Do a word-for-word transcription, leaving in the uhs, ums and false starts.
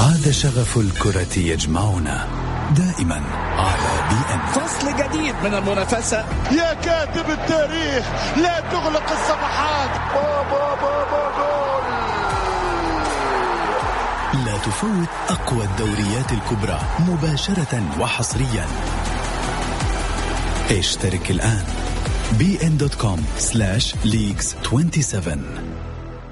عاد شغف الكرة يجمعنا دائما على بي إن. فصل جديد من المنافسة. يا كاتب التاريخ لا تغلق الصفحات. بابا بابا جول. لا تفوت أقوى الدوريات الكبرى مباشرة وحصريا. اشترك الآن بي إن دوت كوم سلاش ليجز سبعة وعشرين.